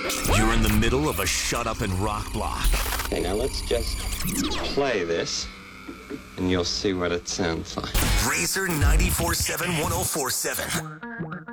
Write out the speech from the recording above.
You're in the middle of a shut up and rock block. Okay, now let's just play this, and you'll see what it sounds like. Razor 94.7 1047.